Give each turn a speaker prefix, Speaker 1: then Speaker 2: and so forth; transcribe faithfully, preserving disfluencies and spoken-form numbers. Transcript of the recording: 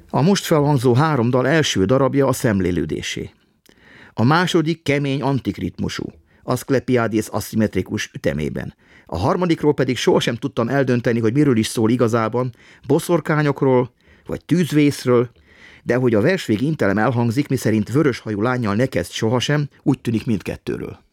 Speaker 1: A most felhangzó három dal első darabja a Szemlélődésé. A második kemény antikritmusú, Aszklepiádész aszimmetrikus ütemében. A harmadikról pedig sohasem tudtam eldönteni, hogy miről is szól igazában, boszorkányokról vagy tűzvészről, de hogy a versvég intelem elhangzik, miszerint vöröshajú lánnyal ne kezd sohasem, úgy tűnik mindkettőről.